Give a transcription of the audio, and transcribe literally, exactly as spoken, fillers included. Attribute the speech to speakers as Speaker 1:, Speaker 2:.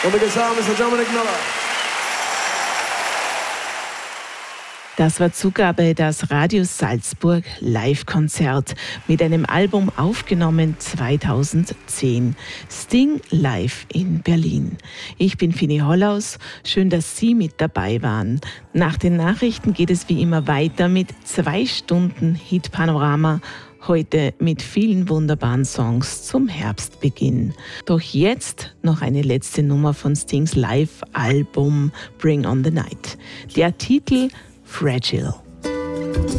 Speaker 1: On the guitar, Mister Dominic Miller.
Speaker 2: Das war Zugabe das Radio Salzburg Live-Konzert mit einem Album aufgenommen zweitausendzehn. Sting live in Berlin. Ich bin Fini Hollaus. Schön, dass Sie mit dabei waren. Nach den Nachrichten geht es wie immer weiter mit zwei Stunden Hit-Panorama. Heute mit vielen wunderbaren Songs zum Herbstbeginn. Doch jetzt noch eine letzte Nummer von Stings Live-Album Bring on the Night. Der Titel Fragile.